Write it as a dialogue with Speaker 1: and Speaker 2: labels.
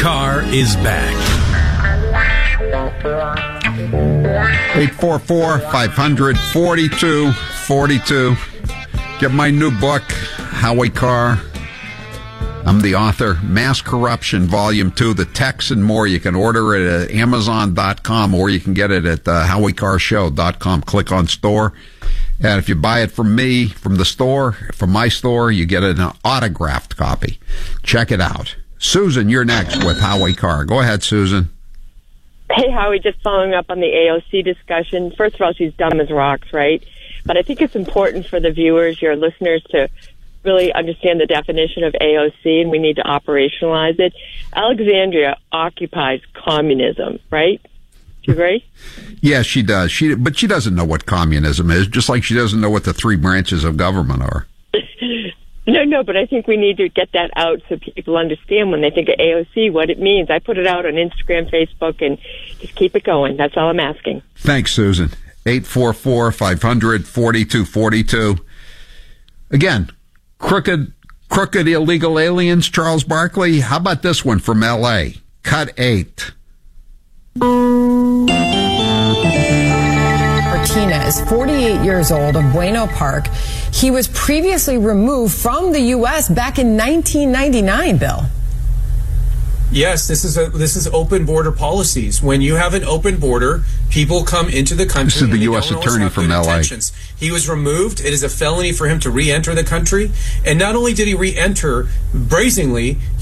Speaker 1: Carr is back.
Speaker 2: 844-500-4242. Get my new book, Howie Carr. I'm the author. Mass Corruption, Volume 2, the text and more. You can order it at Amazon.com or you can get it at HowieCarrShow.com. Click on store. And if you buy it from me, from the store, from my store, you get an autographed copy. Check it out. Susan, you're next with Howie Carr. Go ahead, Susan.
Speaker 3: Hey, Howie, just following up on the AOC discussion. First of all, she's dumb as rocks, right? But I think it's important for the viewers, your listeners, to really understand the definition of AOC, and we need to operationalize it. Alexandria occupies communism, right? Do you agree?
Speaker 2: Yeah, she does. But she doesn't know what communism is, just like she doesn't know what the three branches of government are.
Speaker 3: No, but I think we need to get that out so people understand when they think of AOC what it means. I put it out on Instagram, Facebook, and just keep it going. That's all I'm asking.
Speaker 2: Thanks, Susan. 844-500-4242. Again, crooked illegal aliens, Charles Barkley. How about this one from L.A.? Cut 8.
Speaker 4: Martinez, 48 years old, of Bueno Park. He was previously removed from the U.S. back in 1999, Bill.
Speaker 5: Yes, this is open border policies. When you have an open border, people come into the country.
Speaker 2: This is the U.S. attorney from L.A.
Speaker 5: He was removed. It is a felony for him to re-enter the country. And not only did he re-enter brazenly,